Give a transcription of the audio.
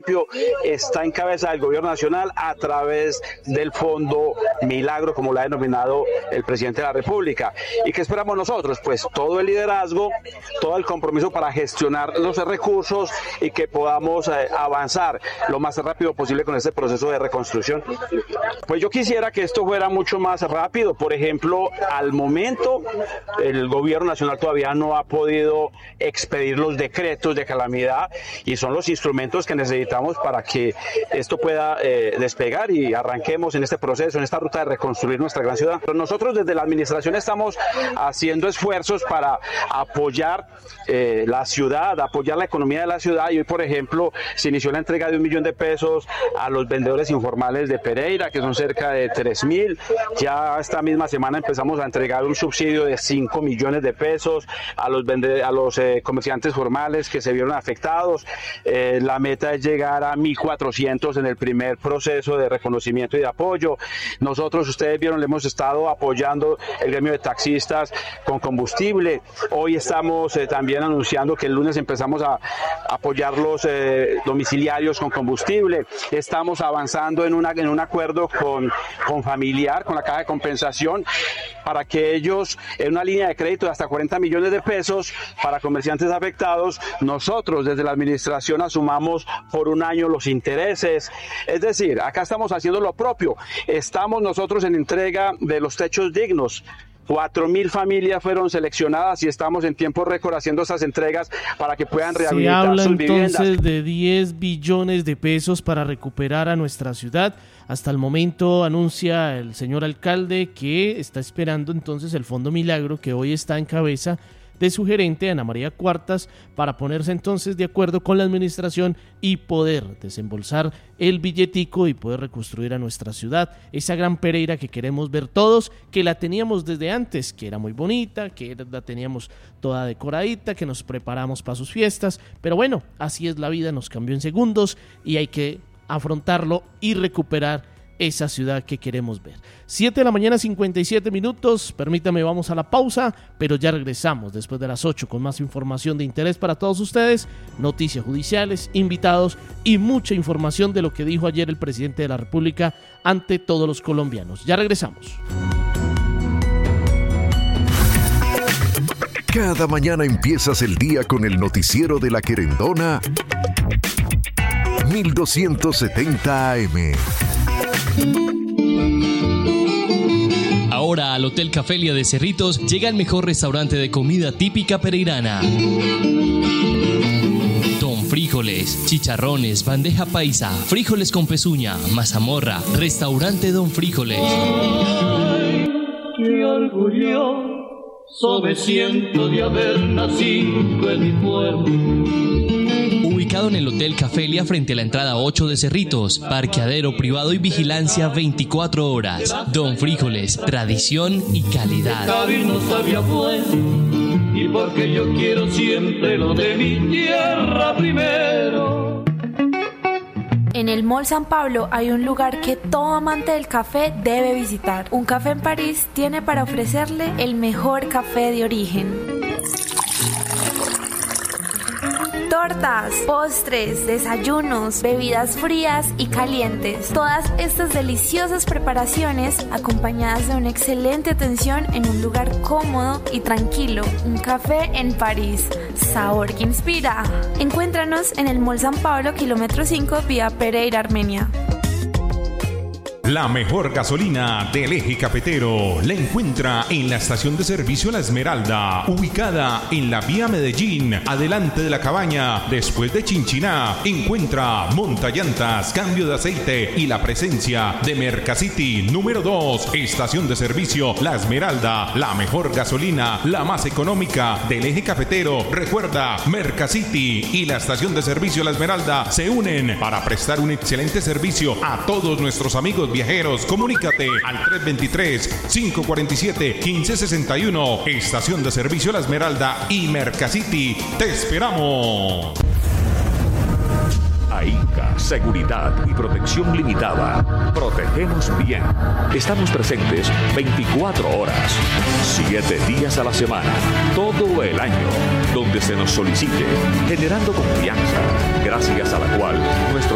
municipio está en cabeza del gobierno nacional a través del Fondo Milagro, como lo ha denominado el presidente de la República. ¿Y qué esperamos nosotros? Pues todo el liderazgo, todo el compromiso para gestionar los recursos y que podamos avanzar lo más rápido posible con este proceso de reconstrucción. Pues yo quisiera que esto fuera mucho más rápido. Por ejemplo, al momento el gobierno nacional todavía no ha podido expedir los decretos de calamidad y son los instrumentos que necesitamos para que esto pueda despegar y arranquemos en este proceso, en esta ruta de reconstruir nuestra gran ciudad. Pero nosotros desde la administración estamos haciendo esfuerzos para apoyar la ciudad, apoyar la economía de la ciudad, y hoy, por ejemplo, se inició la entrega de $1 millón a los vendedores informales de Pereira, que son cerca de 3.000. Ya esta misma semana empezamos a entregar un subsidio de $5 millones a los comerciantes formales que se vieron afectados. La meta es llegar a 1.400 en el primer proceso de reconocimiento y de apoyo. Nosotros, ustedes vieron, le hemos estado apoyando el gremio de taxistas con combustible. Hoy estamos también anunciando que el lunes empezamos a apoyar los domiciliarios con combustible. Estamos avanzando en un acuerdo con Familiar, con la Caja de Compensación, para que ellos, en una línea de crédito de hasta $40 millones para comerciantes afectados, nosotros desde la administración asumamos por un año los intereses. Es decir, acá estamos haciendo lo propio. Estamos nosotros en entrega de los techos dignos. 4.000 familias fueron seleccionadas y estamos en tiempo récord haciendo esas entregas para que puedan rehabilitar sus viviendas. Se habla entonces de 10 billones de pesos para recuperar a nuestra ciudad. Hasta el momento anuncia el señor alcalde que está esperando entonces el Fondo Milagro, que hoy está en cabeza de su gerente, Ana María Cuartas, para ponerse entonces de acuerdo con la administración y poder desembolsar el billetico y poder reconstruir a nuestra ciudad, esa gran Pereira que queremos ver todos, que la teníamos desde antes, que era muy bonita, que la teníamos toda decoradita, que nos preparamos para sus fiestas, pero bueno, así es la vida, nos cambió en segundos y hay que afrontarlo y recuperar esa ciudad que queremos ver. 7:57 a.m, permítame, vamos a la pausa, pero ya regresamos después de las 8 con más información de interés para todos ustedes, noticias judiciales, invitados y mucha información de lo que dijo ayer el presidente de la República ante todos los colombianos. Ya regresamos. Cada mañana empiezas el día con el noticiero de La Querendona 1270 AM. Ahora al Hotel Cafelia de Cerritos llega el mejor restaurante de comida típica pereirana. Don Frijoles, chicharrones, bandeja paisa, frijoles con pezuña, mazamorra, restaurante Don Frijoles. Ay, qué orgulloso me siento de haber nacido en mi pueblo. Ubicado en el Hotel Cafelia frente a la entrada 8 de Cerritos, parqueadero privado y vigilancia 24 horas. Don Frijoles, tradición y calidad. No sabía bueno, y porque yo quiero siempre lo de mi tierra primero. En el Mall San Pablo hay un lugar que todo amante del café debe visitar. Un Café en París tiene para ofrecerle el mejor café de origen. Tortas, postres, desayunos, bebidas frías y calientes. Todas estas deliciosas preparaciones acompañadas de una excelente atención en un lugar cómodo y tranquilo. Un Café en París. Sabor que inspira. Encuéntranos en el Mall San Pablo, kilómetro 5, vía Pereira, Armenia. La mejor gasolina del eje cafetero la encuentra en la estación de servicio La Esmeralda, ubicada en la vía Medellín, adelante de la cabaña, después de Chinchiná. Encuentra montallantas, cambio de aceite y la presencia de Mercacity número 2, estación de servicio La Esmeralda, la mejor gasolina, la más económica del eje cafetero. Recuerda, Mercacity y la estación de servicio La Esmeralda se unen para prestar un excelente servicio a todos nuestros amigos viajeros. Comunícate al 323-547-1561. Estación de servicio La Esmeralda y Mercacity. ¡Te esperamos! AINCA, Seguridad y Protección Limitada. Protegemos bien. Estamos presentes 24 horas, 7 días a la semana, todo el año, donde se nos solicite, generando confianza, gracias a la cual nuestro